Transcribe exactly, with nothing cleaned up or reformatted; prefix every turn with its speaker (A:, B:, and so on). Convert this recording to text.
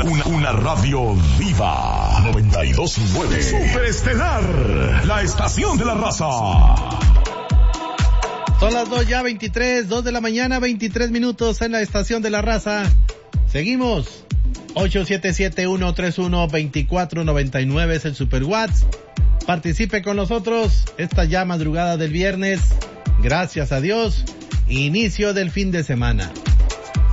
A: una, una radio viva. noventa y dos punto nueve. Superestelar, la estación de la raza.
B: Son las dos ya veintitrés, dos de la mañana, veintitrés minutos en la estación de la raza. Seguimos. ocho siete siete, uno tres uno, dos cuatro nueve nueve es el Super WhatsApp. Participe con nosotros esta ya madrugada del viernes. Gracias a Dios. Inicio del fin de semana.